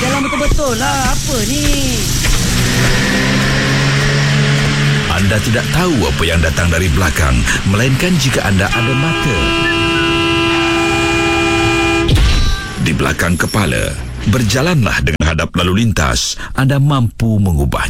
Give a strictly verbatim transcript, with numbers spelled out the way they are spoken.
jalan betul-betul lah. Apa ni? Anda tidak tahu apa yang datang dari belakang, melainkan jika anda ada mata di belakang kepala. Berjalanlah dengan hadap lalu lintas. Anda mampu mengubahnya.